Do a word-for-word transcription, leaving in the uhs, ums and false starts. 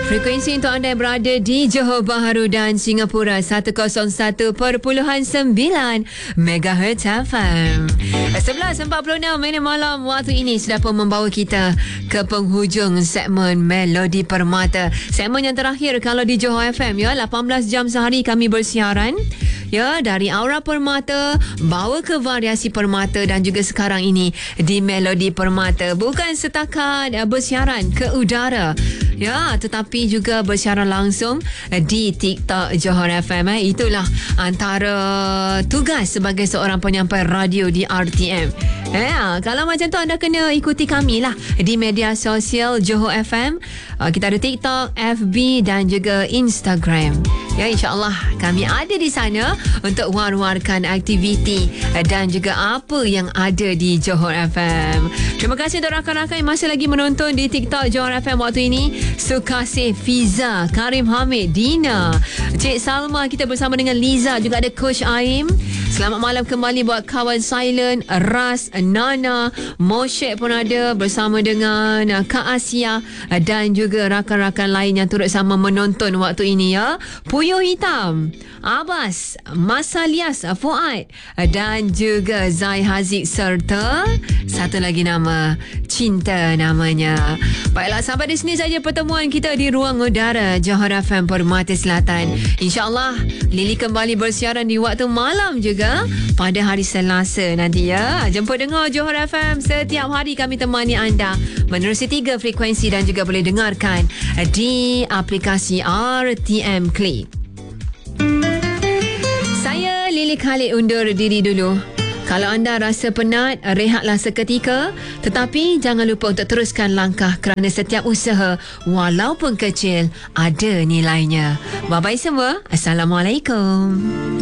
Frekuensi untuk anda yang berada di Johor Bahru dan Singapura seratus satu perpuluhan sembilan megahertz F M. sebelas empat puluh enam minit malam waktu ini sudah pun membawa kita ke penghujung segmen Melodi Permata. Segmen yang terakhir kalau di Johor F M ya, lapan belas jam sehari kami bersiaran. Ya, dari Aura Permata bawa ke variasi permata dan juga sekarang ini di Melodi Permata. Bukan setakat uh, bersiaran ke udara, ya, tetapi juga bersiaran langsung di TikTok Johor F M. Eh. Itulah antara tugas sebagai seorang penyampai radio di R T M. Ya, kalau macam tu anda kena ikuti kami lah di media sosial Johor F M. Uh, kita ada TikTok, F B dan juga Instagram. Ya, insyaAllah kami ada di sana untuk war-warkan aktiviti dan juga apa yang ada di Johor F M. Terima kasih untuk rakan-rakan yang masih lagi menonton di TikTok Johor F M waktu ini. Sukasih, Fiza, Karim Hamid, Dina, Cik Salma, kita bersama dengan Liza, juga ada Coach Aim. Selamat malam kembali buat kawan Silent, Ras, Nana, Moshek pun ada bersama dengan Kak Asia dan juga rakan-rakan lain yang turut sama menonton waktu ini ya. Puyuh Hitam, Abbas, Mas Alias, Fuad dan juga Zai Haziq serta satu lagi nama Cinta namanya. Baiklah, sampai di sini saja pertemuan kita di ruang udara Johor F M Permata Selatan. InsyaAllah Lily kembali bersiaran di waktu malam juga pada hari Selasa nanti ya. Jemput dengar Johor F M setiap hari, kami temani anda menerusi tiga frekuensi dan juga boleh dengarkan di aplikasi R T M Click. Saya Lily Khalid undur diri dulu. Kalau anda rasa penat, rehatlah seketika. Tetapi jangan lupa untuk teruskan langkah kerana setiap usaha walaupun kecil ada nilainya. Bye-bye semua. Assalamualaikum.